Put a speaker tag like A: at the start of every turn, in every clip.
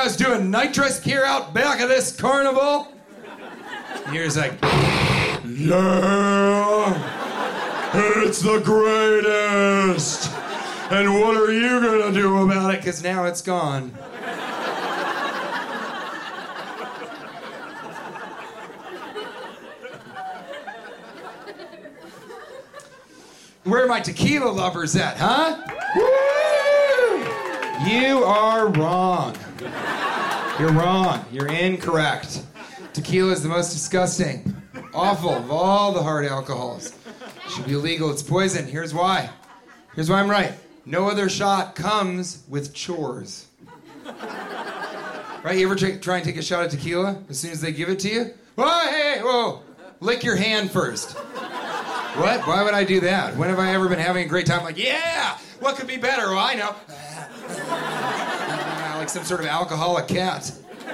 A: guys doing nitrous here out back of this carnival? Here's like, yeah, it's the greatest. And what are you gonna do about it? Because now it's gone. Where are my tequila lovers at, huh? Woo! You are wrong. You're wrong. You're incorrect. Tequila is the most disgusting, awful of all the hard alcohols. It should be illegal. It's poison. Here's why. Here's why I'm right. No other shot comes with chores. Right? You ever try and take a shot of tequila as soon as they give it to you? Whoa, hey, whoa. Lick your hand first. What? Why would I do that? When have I ever been having a great time? Like, yeah, what could be better? Oh, I know. Like some sort of alcoholic cat.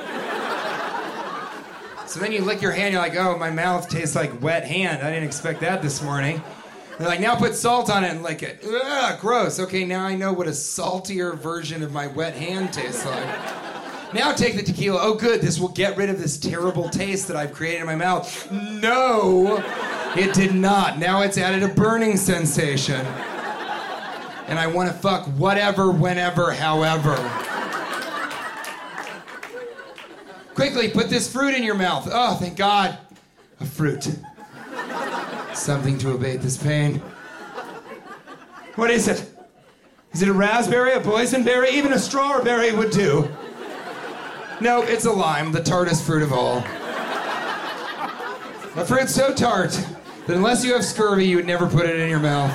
A: So then you lick your hand, you're like, oh, my mouth tastes like wet hand. I didn't expect that this morning. They're like, now put salt on it and lick it. Ugh, gross. Okay, now I know what a saltier version of my wet hand tastes like. Now take the tequila. Oh, good, this will get rid of this terrible taste that I've created in my mouth. No, it did not. Now it's added a burning sensation. And I want to fuck whatever, whenever, however. Quickly, put this fruit in your mouth. Oh, thank God. A fruit. Something to abate this pain. What is it? Is it a raspberry, a boysenberry? Even a strawberry would do. No, it's a lime, the tartest fruit of all. A fruit so tart that unless you have scurvy, you would never put it in your mouth.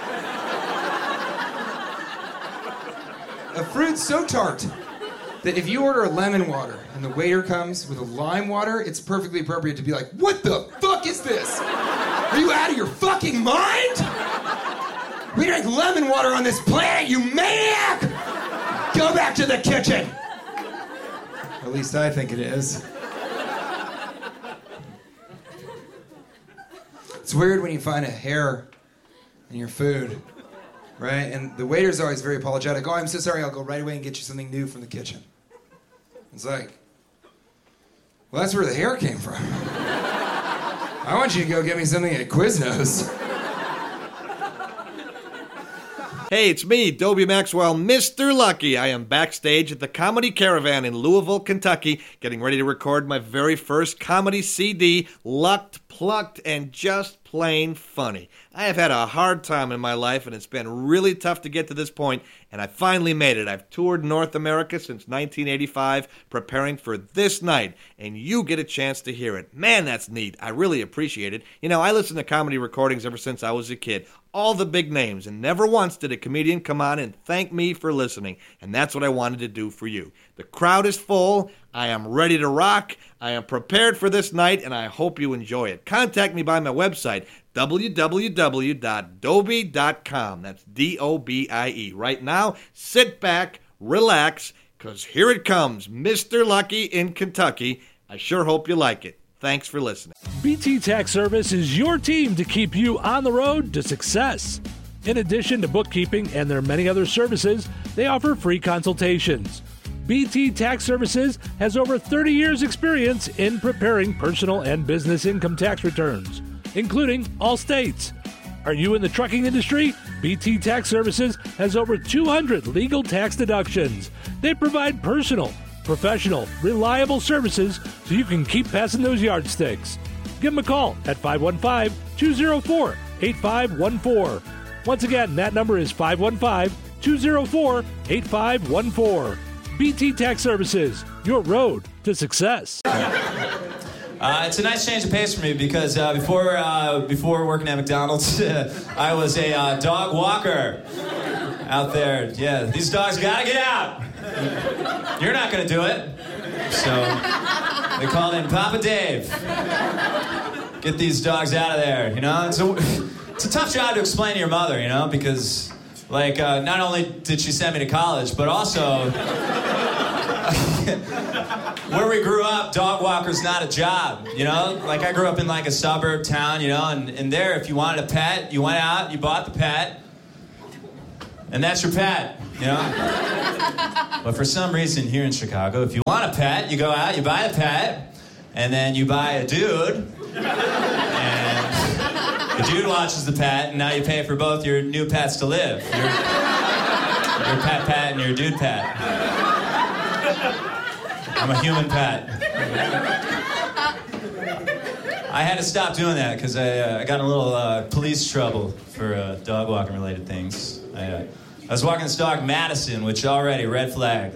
A: A fruit so tart that if you order a lemon water and the waiter comes with a lime water, it's perfectly appropriate to be like, what the fuck is this? Are you out of your fucking mind? We drink lemon water on this planet, you maniac! Go back to the kitchen! At least I think it is. It's weird when you find a hair in your food, right? And the waiter's always very apologetic. Oh, I'm so sorry, I'll go right away and get you something new from the kitchen. It's like, well, that's where the hair came from. I want you to go get me something at Quiznos.
B: Hey, it's me, Dobie Maxwell, Mr. Lucky. I am backstage at the Comedy Caravan in Louisville, Kentucky, getting ready to record my very first comedy CD, Lucked, Plucked, and Just Plain Funny. I have had a hard time in my life, and it's been really tough to get to this point, and I finally made it. I've toured North America since 1985, preparing for this night, and you get a chance to hear it. Man, that's neat. I really appreciate it. You know, I listen to comedy recordings ever since I was a kid. All the big names, and never once did a comedian come on and thank me for listening, and that's what I wanted to do for you. The crowd is full. I am ready to rock. I am prepared for this night, and I hope you enjoy it. Contact me by my website, www.dobie.com. That's D-O-B-I-E. Right now, sit back, relax, because here it comes, Mr. Lucky in Kentucky. I sure hope you like it. Thanks for listening.
C: BT Tax Service is your team to keep you on the road to success. In addition to bookkeeping and their many other services, they offer free consultations. BT Tax Services has over 30 years' experience in preparing personal and business income tax returns, including all states. Are you in the trucking industry? BT Tax Services has over 200 legal tax deductions. They provide personal, professional, reliable services so you can keep passing those yardsticks. Give them a call at 515-204-8514. Once again, that number is 515-204-8514. BT Tax Services, your road to success.
D: It's a nice change of pace for me because before working at McDonald's, I was a dog walker out there. Yeah, these dogs gotta get out. You're not gonna do it. So they called in Papa Dave. Get these dogs out of there, you know? It's a tough job to explain to your mother, you know, because, like, not only did she send me to college, but also, where we grew up, dog walker's not a job, you know? Like, I grew up in, like, a suburb town, you know, and there, if you wanted a pet, you went out, you bought the pet, And that's your pet, you know? But for some reason here in Chicago, if you want a pet, you go out, you buy a pet, and then you buy a dude, and the dude watches the pet, and now you pay for both your new pets to live. Your pet and your dude pet. I'm a human pet. I had to stop doing that because I got in a little police trouble for dog walking related things. I was walking this dog, Madison, which already, red flag.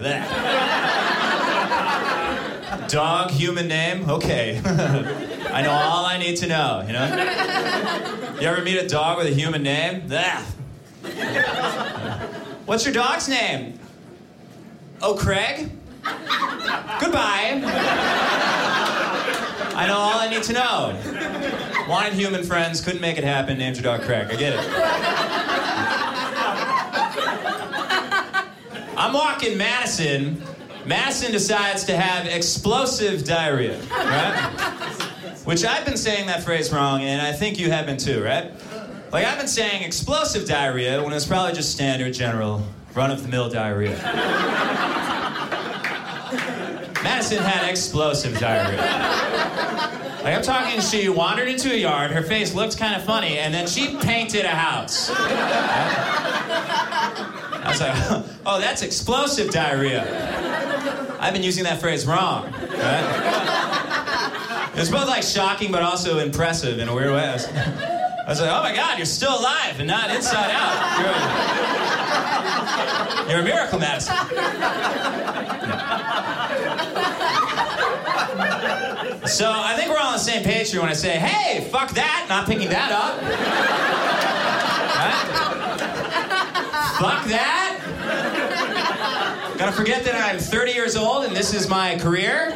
D: Dog, human name? Okay. I know all I need to know, you know? You ever meet a dog with a human name? What's your dog's name? Oh, Craig? Goodbye. I know all I need to know. Wanted human friends, couldn't make it happen, named your dog Craig. I get it. I'm walking Madison. Madison decides to have explosive diarrhea, right? Which I've been saying that phrase wrong, and I think you have been too, right? Like, I've been saying explosive diarrhea when it's probably just standard, general, run-of-the-mill diarrhea. Madison had explosive diarrhea. Like, I'm talking, she wandered into a yard, her face looked kind of funny, and then she painted a house. I was like, oh, that's explosive diarrhea. I've been using that phrase wrong, right? It's both, like, shocking but also impressive in a weird way. I was like, oh my God, you're still alive and not inside out. You're a miracle, Madison. So I think we're all on the same page here when I say, hey, fuck that, not picking that up. Right? Fuck that. Gotta forget that I'm 30 years old and this is my career.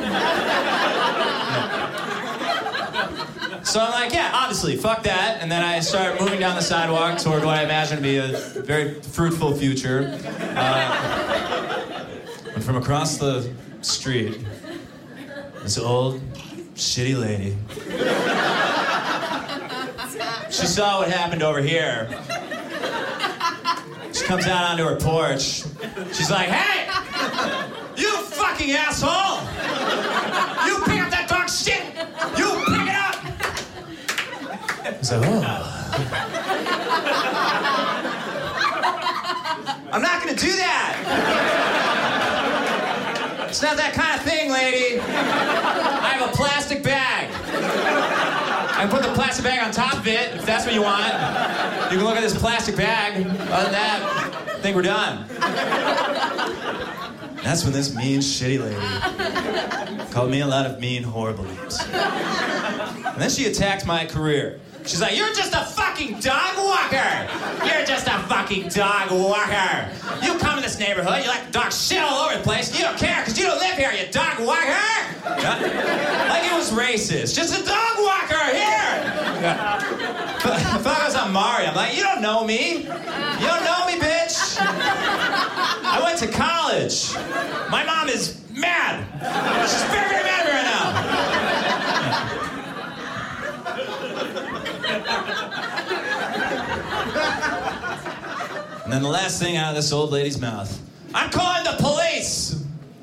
D: So I'm like, yeah, obviously, fuck that. And then I start moving down the sidewalk toward what I imagine to be a very fruitful future. And from across the street, this old, shitty lady. She saw what happened over here. She comes out onto her porch. She's like, hey! You fucking asshole! You pick up that dog shit! You pick it up! I was like, oh. I'm not gonna do that! It's not that kind of thing, lady. I have a plastic bag. I can put the plastic bag on top of it, if that's what you want. You can look at this plastic bag. Other than that, I think we're done. That's when this mean, shitty lady called me a lot of mean, horrible names. And then she attacked my career. She's like, you're just a fucking dog walker! You're just a fucking dog walker! You come in this neighborhood, you let the dog shit all over the place, you don't care because you don't live here, you dog walker! Like it was racist. Just a dog walker here! If I was on Mario, I'm like, you don't know me! You don't know me, bitch! I went to college. My mom is mad. She's very, very mad at me right now. And then the last thing out of this old lady's mouth, I'm calling the police!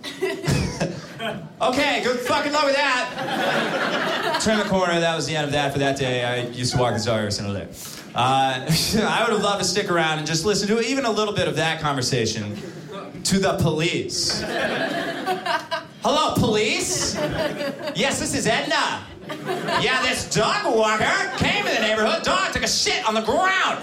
D: Okay, good fucking luck with that. Turn the corner, that was the end of that for that day. I used to walk this dog every single day. I would have loved to stick around and just listen to even a little bit of that conversation. To the police. Hello, police? Yes, this is Edna. Yeah, this dog walker came in the neighborhood. Dog took a shit on the ground.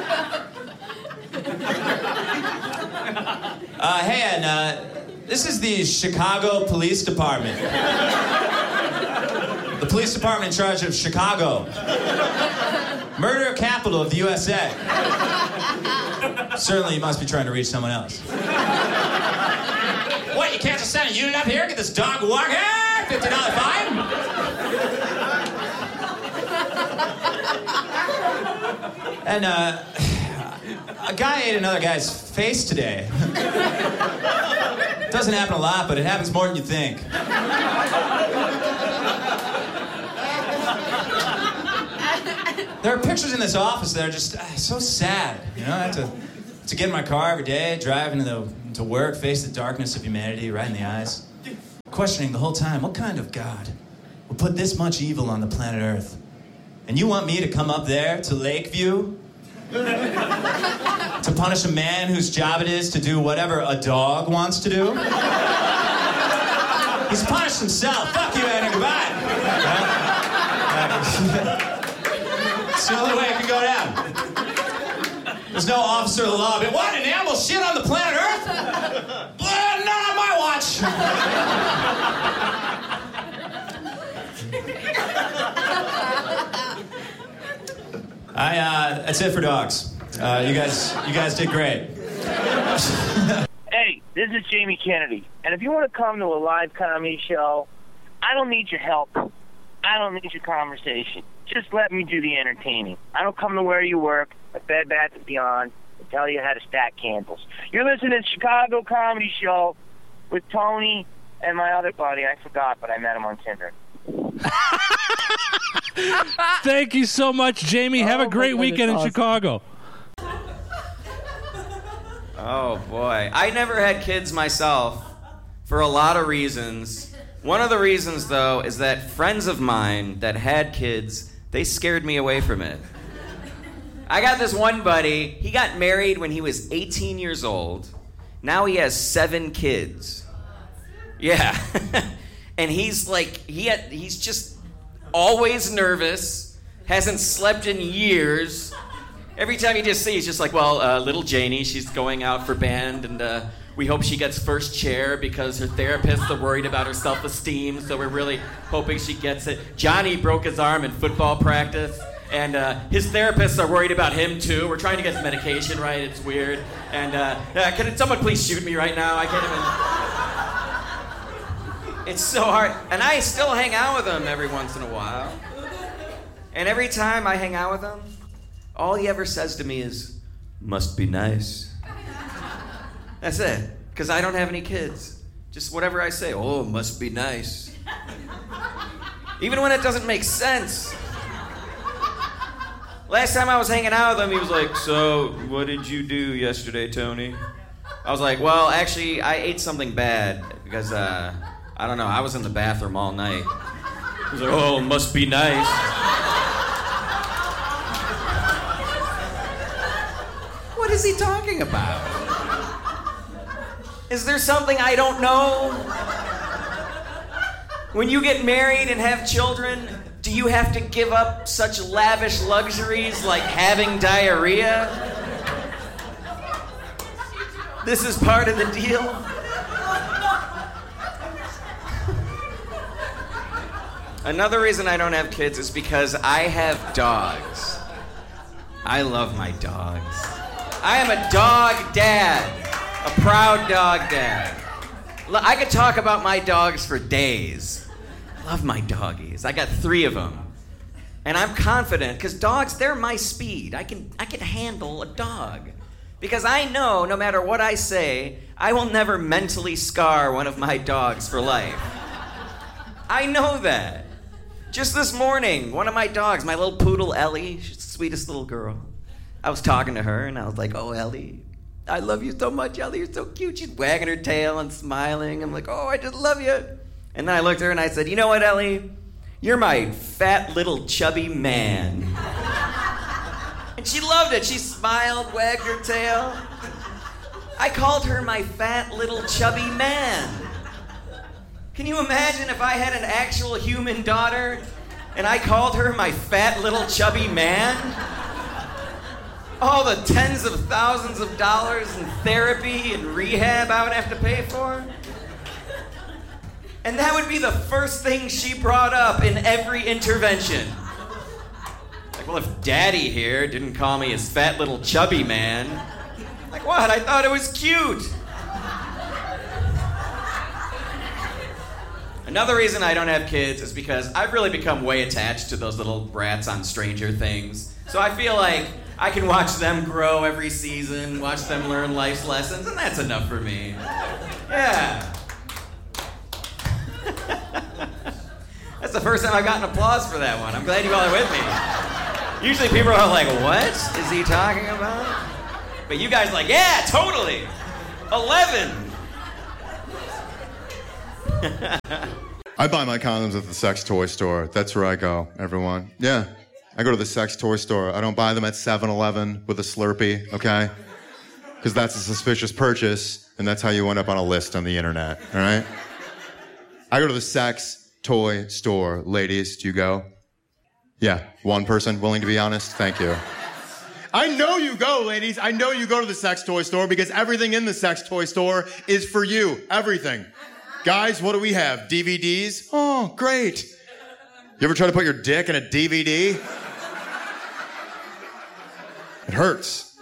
D: Hey, Edna. This is the Chicago Police Department. The police department in charge of Chicago. Murder capital of the USA. Certainly you must be trying to reach someone else. What, you can't just send a unit up here, get this dog walker? $50 fine? And, a guy ate another guy's face today. It doesn't happen a lot, but it happens more than you think. There are pictures in this office that are just so sad, you know? I have to get in my car every day, drive to work, face the darkness of humanity right in the eyes, questioning the whole time, what kind of God would put this much evil on the planet Earth? And you want me to come up there to Lakeview to punish a man whose job it is to do whatever a dog wants to do? He's punished himself. Fuck you, Anna. Goodbye. It's the only way it can go down. There's no officer of the law. But what, an animal shit on the planet Earth? Not on my watch. That's it for dogs. You guys did great.
E: Hey, this is Jamie Kennedy, and if you want to come to a live comedy show, I don't need your help. I don't need your conversation. Just let me do the entertaining. I don't come to where you work at Bed Bath & Beyond and tell you how to stack candles. You're listening to Chicago Comedy Show with Tony and my other buddy. I forgot, but I met him on Tinder.
C: Thank you so much, Jamie. Have a great weekend in Chicago.
F: Oh, boy. I never had kids myself for a lot of reasons. One of the reasons, though, is that friends of mine that had kids, they scared me away from it. I got this one buddy. He got married when he was 18 years old. Now he has 7 kids. Yeah. And he's like, he's just always nervous, hasn't slept in years. Every time you just see, he's just like, well, little Janie, she's going out for band, and we hope she gets first chair because her therapists are worried about her self-esteem, so we're really hoping she gets it. Johnny broke his arm in football practice, and his therapists are worried about him, too. We're trying to get his medication right. It's weird. And can someone please shoot me right now? I can't even... It's so hard. And I still hang out with him every once in a while. And every time I hang out with him, all he ever says to me is, must be nice. That's it. Because I don't have any kids. Just whatever I say, oh, must be nice. Even when it doesn't make sense. Last time I was hanging out with him, he was like, so, what did you do yesterday, Tony? I was like, well, actually, I ate something bad because, I don't know, I was in the bathroom all night. He was like, oh, must be nice. What is he talking about? Is there something I don't know? When you get married and have children, do you have to give up such lavish luxuries like having diarrhea? This is part of the deal? Another reason I don't have kids is because I have dogs. I love my dogs. I am a dog dad, a proud dog dad. I could talk about my dogs for days. Love my doggies. I got 3 of them. And I'm confident, because dogs, they're my speed. I can handle a dog. Because I know, no matter what I say, I will never mentally scar one of my dogs for life. I know that. Just this morning, one of my dogs, my little poodle Ellie, she's the sweetest little girl. I was talking to her, and I was like, oh, Ellie, I love you so much, Ellie, you're so cute. She's wagging her tail and smiling. I'm like, oh, I just love you. And then I looked at her and I said, you know what, Ellie? You're my fat little chubby man. And she loved it. She smiled, wagged her tail. I called her my fat little chubby man. Can you imagine if I had an actual human daughter and I called her my fat little chubby man? All the tens of thousands of dollars in therapy and rehab I would have to pay for? And that would be the first thing she brought up in every intervention. Like, well, if Daddy here didn't call me his fat little chubby man, like what? I thought it was cute. Another reason I don't have kids is because I've really become way attached to those little brats on Stranger Things. So I feel like I can watch them grow every season, watch them learn life's lessons, and that's enough for me. Yeah. That's the first time I've gotten applause for that one. I'm glad you all are with me. Usually people are like, what is he talking about? But you guys like, yeah, totally. 11.
G: I buy my condoms at the sex toy store. That's where I go, everyone. Yeah, I go to the sex toy store. I don't buy them at 7-Eleven with a Slurpee, okay? Because that's a suspicious purchase, and that's how you end up on a list on the internet, all right? I go to the sex toy store. Ladies, do you go? Yeah, one person willing to be honest? Thank you. I know you go, ladies. I know you go to the sex toy store because everything in the sex toy store is for you. Everything. Guys, what do we have? DVDs? Oh, great. You ever try to put your dick in a DVD? It hurts.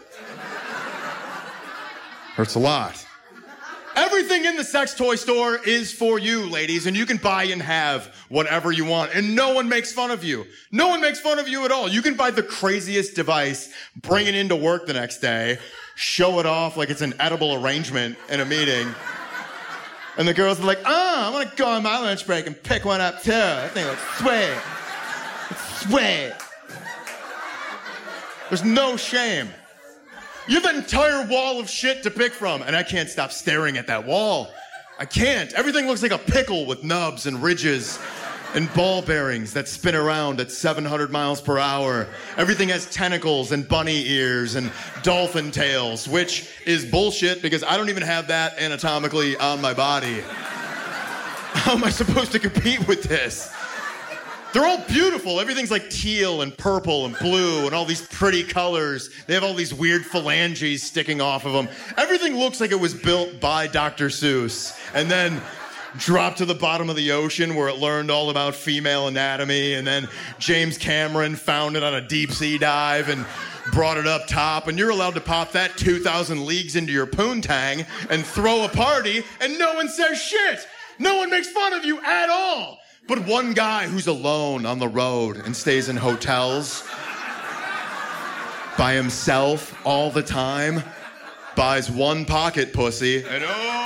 G: Hurts a lot. Everything in the sex toy store is for you, ladies, and you can buy and have whatever you want, and no one makes fun of you. No one makes fun of you at all. You can buy the craziest device, bring it into work the next day, show it off like it's an edible arrangement in a meeting. And the girls are like, I'm gonna go on my lunch break and pick one up too. That thing looks sweet. It's sweet. There's no shame. You have an entire wall of shit to pick from, and I can't stop staring at that wall. I can't. Everything looks like a pickle with nubs and ridges and ball bearings that spin around at 700 miles per hour. Everything has tentacles and bunny ears and dolphin tails, which is bullshit because I don't even have that anatomically on my body. How am I supposed to compete with this? They're all beautiful. Everything's like teal and purple and blue and all these pretty colors. They have all these weird phalanges sticking off of them. Everything looks like it was built by Dr. Seuss and then dropped to the bottom of the ocean where it learned all about female anatomy, and then James Cameron found it on a deep sea dive and brought it up top, and you're allowed to pop that 2,000 leagues into your poontang and throw a party, and no one says shit. No one makes fun of you at all. But one guy who's alone on the road and stays in hotels by himself all the time buys one pocket pussy and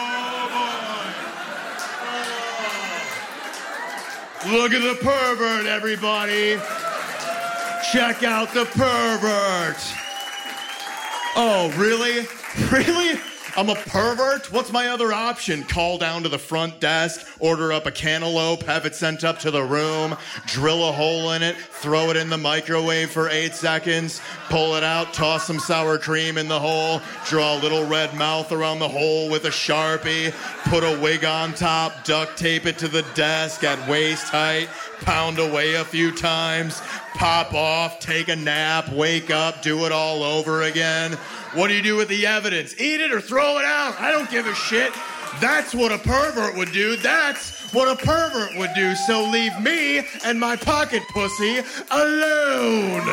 G: look at the pervert, everybody. Check out the pervert. Oh, really? Really? I'm a pervert? What's my other option? Call down to the front desk, order up a cantaloupe, have it sent up to the room, drill a hole in it, throw it in the microwave for 8 seconds, pull it out, toss some sour cream in the hole, draw a little red mouth around the hole with a Sharpie, put a wig on top, duct tape it to the desk at waist height, pound away a few times, pop off, take a nap, wake up, do it all over again. What do you do with the evidence? Eat it or throw it out? I don't give a shit. That's what a pervert would do. That's what a pervert would do. So leave me and my pocket pussy alone.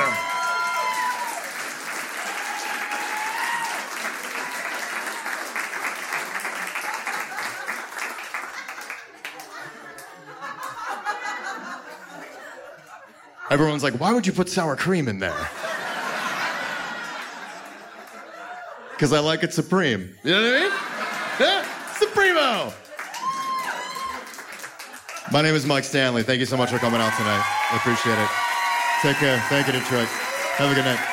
G: Everyone's like, why would you put sour cream in there? Because I like it supreme. You know what I mean? Yeah, Supremo! My name is Mike Stanley. Thank you so much for coming out tonight. I appreciate it. Take care. Thank you, Detroit. Have a good night.